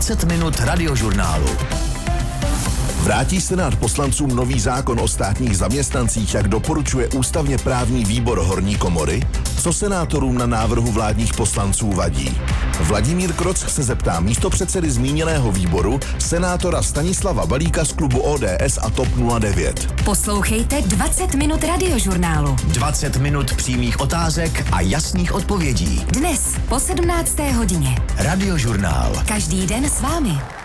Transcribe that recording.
20 minut radiožurnálu. Vrátí Senát poslancům nový zákon o státních zaměstnancích, jak doporučuje ústavně právní výbor horní komory? Co senátorům na návrhu vládních poslanců vadí? Vladimír Kroc se zeptá místopředsedy zmíněného výboru, senátora Stanislava Balíka z klubu ODS a TOP 09. Poslouchejte 20 minut radiožurnálu. 20 minut přímých otázek a jasných odpovědí. Dnes po 17. hodině. Radiožurnál. Každý den s vámi.